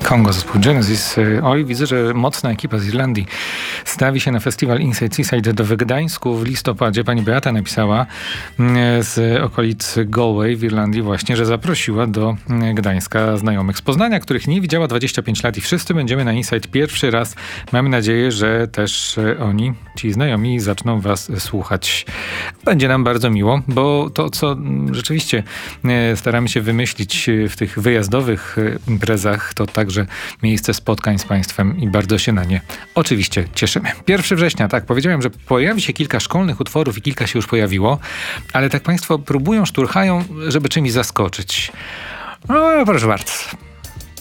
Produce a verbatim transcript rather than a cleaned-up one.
Kongo, zespół Genesis. Oj, widzę, że mocna ekipa z Irlandii stawi się na festiwal Inside Seaside w Gdańsku w listopadzie. Pani Beata napisała z okolic Galway w Irlandii właśnie, że zaprosiła do Gdańska znajomych z Poznania, których nie widziała dwadzieścia pięć lat i wszyscy będziemy na Inside pierwszy raz. Mamy nadzieję, że też oni, ci znajomi, zaczną was słuchać. Będzie nam bardzo miło, bo to, co rzeczywiście staramy się wymyślić w tych wyjazdowych imprezach, to także miejsce spotkań z państwem i bardzo się na nie oczywiście cieszymy. pierwszego września, tak, powiedziałem, że pojawi się kilka szkolnych utworów i kilka się już pojawiło, ale tak państwo próbują, szturchają, żeby czymś zaskoczyć. No, proszę bardzo.